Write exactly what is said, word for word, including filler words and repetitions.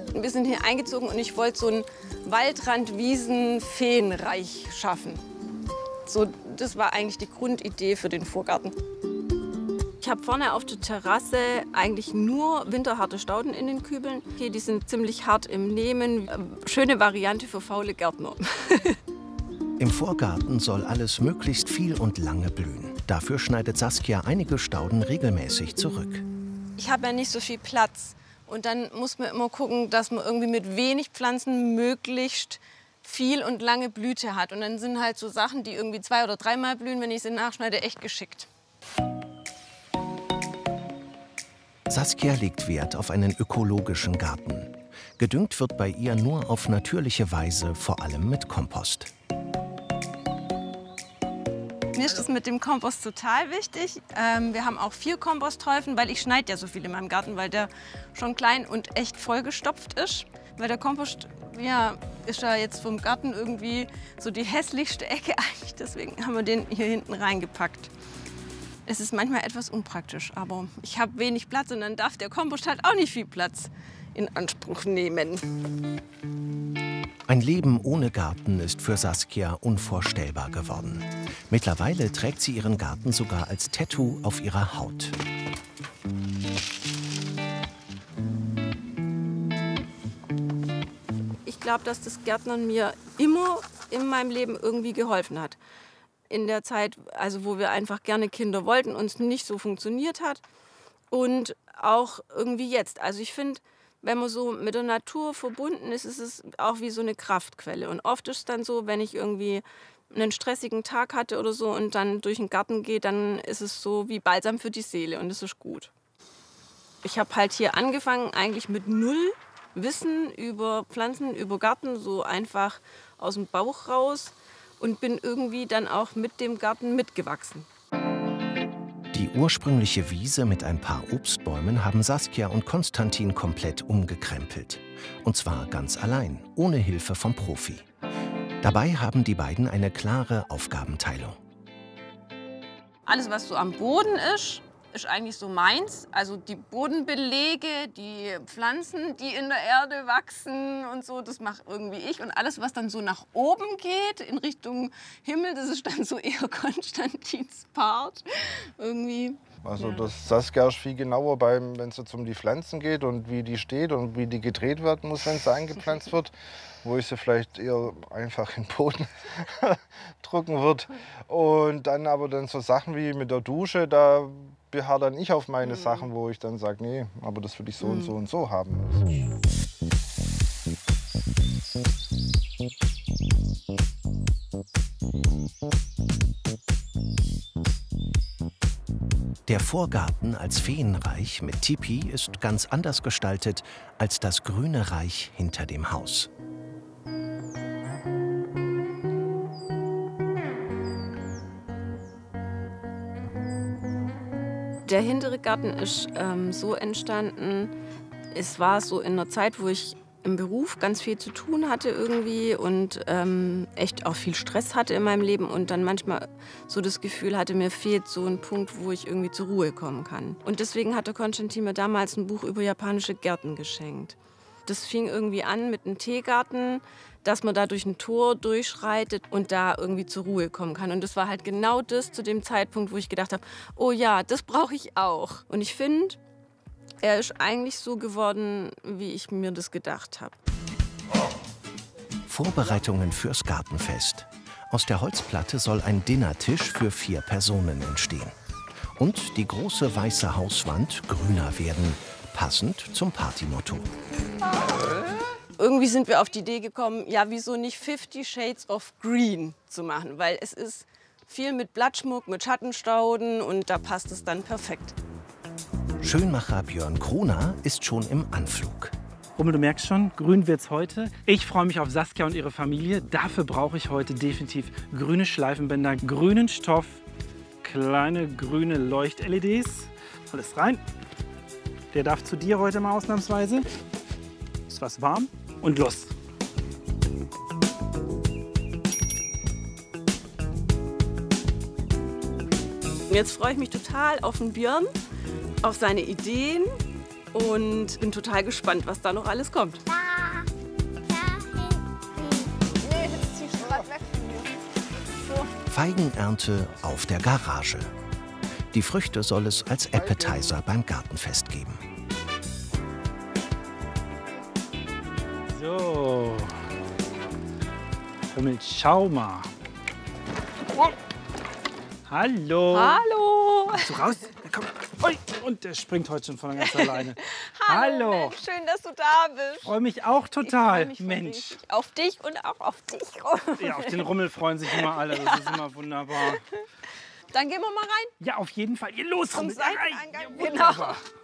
Wir sind hier eingezogen und ich wollte so ein Waldrand-Wiesen-Feenreich schaffen. So, das war eigentlich die Grundidee für den Vorgarten. Ich habe vorne auf der Terrasse eigentlich nur winterharte Stauden in den Kübeln. Okay, die sind ziemlich hart im Nehmen. Schöne Variante für faule Gärtner. Im Vorgarten soll alles möglichst viel und lange blühen. Dafür schneidet Saskia einige Stauden regelmäßig zurück. Ich habe ja nicht so viel Platz. Und dann muss man immer gucken, dass man irgendwie mit wenig Pflanzen möglichst viel und lange Blüte hat. Und dann sind halt so Sachen, die irgendwie zwei- oder dreimal blühen, wenn ich sie nachschneide, echt geschickt. Saskia legt Wert auf einen ökologischen Garten. Gedüngt wird bei ihr nur auf natürliche Weise, vor allem mit Kompost. Mir ist das mit dem Kompost total wichtig. Ähm, wir haben auch vier Komposthäufen, weil ich schneide ja so viel in meinem Garten, weil der schon klein und echt vollgestopft ist. Weil der Kompost, ja, ist ja jetzt vom Garten irgendwie so die hässlichste Ecke eigentlich. Deswegen haben wir den hier hinten reingepackt. Es ist manchmal etwas unpraktisch, aber ich habe wenig Platz und dann darf der Kompost halt auch nicht viel Platz in Anspruch nehmen. Ein Leben ohne Garten ist für Saskia unvorstellbar geworden. Mittlerweile trägt sie ihren Garten sogar als Tattoo auf ihrer Haut. Ich glaube, dass das Gärtnern mir immer in meinem Leben irgendwie geholfen hat. In der Zeit, also wo wir einfach gerne Kinder wollten und es nicht so funktioniert hat. Und auch irgendwie jetzt. Also ich finde, wenn man so mit der Natur verbunden ist, ist es auch wie so eine Kraftquelle. Und oft ist es dann so, wenn ich irgendwie einen stressigen Tag hatte oder so und dann durch den Garten gehe, dann ist es so wie Balsam für die Seele und das ist gut. Ich habe halt hier angefangen eigentlich mit null Wissen über Pflanzen, über Garten, so einfach aus dem Bauch raus. Und bin irgendwie dann auch mit dem Garten mitgewachsen. Die ursprüngliche Wiese mit ein paar Obstbäumen haben Saskia und Konstantin komplett umgekrempelt. Und zwar ganz allein, ohne Hilfe vom Profi. Dabei haben die beiden eine klare Aufgabenteilung. Alles, was so am Boden ist, ist eigentlich so meins. Also die Bodenbelege, die Pflanzen, die in der Erde wachsen und so, das mache irgendwie ich. Und alles, was dann so nach oben geht, in Richtung Himmel, das ist dann so eher Konstantins Part. Irgendwie. Also Ja. das Saskia ist viel genauer, wenn es jetzt um die Pflanzen geht und wie die steht und wie die gedreht werden muss, wenn sie eingepflanzt wird. Wo ich sie vielleicht eher einfach in den Boden drücken würde. Und dann aber dann so Sachen wie mit der Dusche, da beharre dann ich auf meine mhm. Sachen, wo ich dann sage, nee, aber das will ich so mhm. und so und so haben. Der Vorgarten als Feenreich mit Tipi ist ganz anders gestaltet als das grüne Reich hinter dem Haus. Der hintere Garten ist ähm, so entstanden, es war so in einer Zeit, wo ich im Beruf ganz viel zu tun hatte irgendwie und ähm, echt auch viel Stress hatte in meinem Leben und dann manchmal so das Gefühl hatte, mir fehlt so ein Punkt, wo ich irgendwie zur Ruhe kommen kann. Und deswegen hatte Konstantin mir damals ein Buch über japanische Gärten geschenkt. Das fing irgendwie an mit einem Teegarten, dass man da durch ein Tor durchschreitet und da irgendwie zur Ruhe kommen kann. Und das war halt genau das zu dem Zeitpunkt, wo ich gedacht habe, oh ja, das brauche ich auch. Und ich finde, er ist eigentlich so geworden, wie ich mir das gedacht habe. Vorbereitungen fürs Gartenfest. Aus der Holzplatte soll ein Dinnertisch für vier Personen entstehen. Und die große weiße Hauswand grüner werden, passend zum Partymotto. Irgendwie sind wir auf die Idee gekommen, ja, wieso nicht Fifty Shades of Green zu machen, weil es ist viel mit Blattschmuck, mit Schattenstauden und da passt es dann perfekt. Schönmacher Björn Kroner ist schon im Anflug. Rummel, du merkst schon, grün wird's heute. Ich freue mich auf Saskia und ihre Familie. Dafür brauche ich heute definitiv grüne Schleifenbänder, grünen Stoff, kleine grüne Leucht-L E Ds. Alles rein. Der darf zu dir heute mal ausnahmsweise. Ist was warm und los. Jetzt freue ich mich total auf den Björn, auf seine Ideen Und bin total gespannt, was da noch alles kommt. Feigenernte auf der Garage. Die Früchte soll es als Appetizer beim Gartenfest geben. So. Rummelt, schau mal. Hallo. Hallo. Kommst du raus? Ja, komm. Ui. Und der springt heute schon von ganz alleine. Hallo. Hallo. Mensch, schön, dass du da bist. Ich freue mich auch total. Ich freu mich Mensch. richtig. Auf dich und auch auf dich. Ja, auf den Rummel freuen sich immer alle. Das ist immer wunderbar. Dann gehen wir mal rein. Ja, auf jeden Fall. Ihr los, Zum Rummel. da rein. Seiteneingang. Ja, Genau. wunderbar.